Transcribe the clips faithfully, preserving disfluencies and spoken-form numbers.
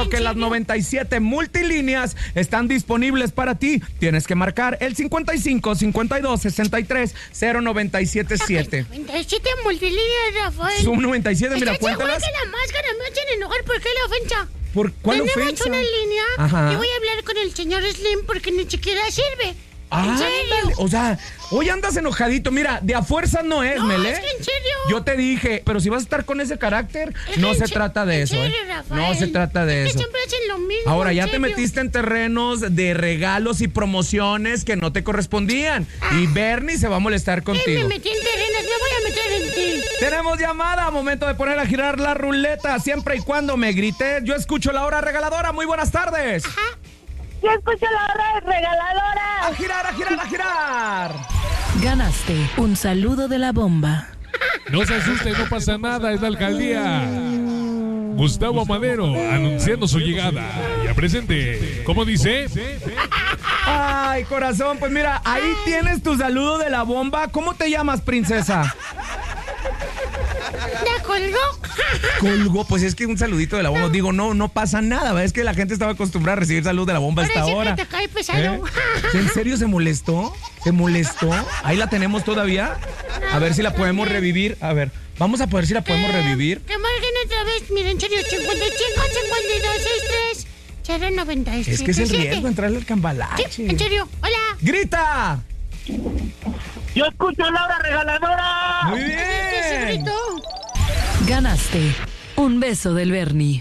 lo que las noventa y siete multilíneas están disponibles para ti. Tienes que marcar el cincuenta y cinco, cincuenta y dos, sesenta y tres, cero noventa y siete siete. noventa y siete multilíneas, Rafael. Son noventa y siete, mira, cuéntalas. ¿Estás seguro que la máscara me hacen enojar? ¿Por qué la ofensa? ¿Por cuál Tenemos ofensa? una línea. Ajá. Y voy a hablar con el señor Slim porque ni siquiera sirve. ¿En Ah, serio? dale. O sea, hoy andas enojadito. Mira, de a fuerza no es, No, Mele. es que en serio. Yo te dije, pero si vas a estar con ese carácter, Es no que se en se- trata de en eso, serio, ¿eh? Rafael. No se trata de Es que eso. siempre hacen lo mismo. Ahora, en ya te serio. metiste en terrenos de regalos y promociones que no te correspondían. Y Bernie se va a molestar Eh, contigo. me metí en terrenos, me voy a meter en ti. Tenemos llamada, momento de poner a girar la ruleta, siempre y cuando me grites. Yo escucho la hora regaladora, muy buenas tardes. Ajá. Yo escucho la hora regaladora. A girar, a girar, a girar. Ganaste un saludo de la bomba. No se asuste, no pasa nada, es la alcaldía. Gustavo Madero anunciando su llegada. Ya presente. ¿Cómo dice? Ay, corazón, pues mira, ahí tienes tu saludo de la bomba. ¿Cómo te llamas, princesa? ¿Ya colgó? Colgó, pues es que un saludito de la bomba. Digo, no, no pasa nada, ¿verdad? Es que la gente estaba acostumbrada a recibir salud de la bomba a esta Parece hora. que te cae pesado. ¿Eh? ¿En serio se molestó? ¿Se molestó? Ahí la tenemos todavía. A ver si la podemos revivir. A ver, vamos a poder si la podemos revivir. Que marquen otra vez, miren, en serio, cincuenta y cinco, cincuenta y dos, sesenta y tres, cero noventa y siete. Es que es el riesgo entrarle al cambalache. Sí, en serio, hola. ¡Grita! Yo escucho la hora regaladora. ¡Muy ¿Qué se bien! gritó? Ganaste un beso del Bernie.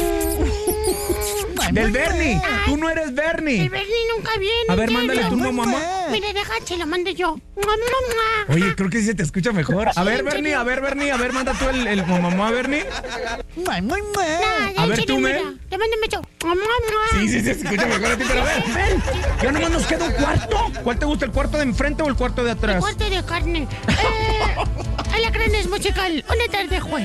Del Bernie. Tú no eres El Bernie. Bernie nunca viene. A ver, ¿en mándale serio? tú, mamá. Mire, déjate, lo mande yo. Mua, mua, mua. Oye, creo que sí se te escucha mejor. A Sí, ver, ¿en Bernie, serio? a ver, Bernie, a ver, manda tú el, el mamá, Bernie. No, A en ver, serio, tú, mira, Mel. te mando un beso. Mua, mua, mua. Sí, sí, sí, se escucha mejor a ti, pero a ver, ven. Ya nomás nos queda un cuarto. ¿Cuál te gusta, el cuarto de enfrente o el cuarto de El atrás? cuarto de carne. Eh, Alacranes musical, una tarde juez.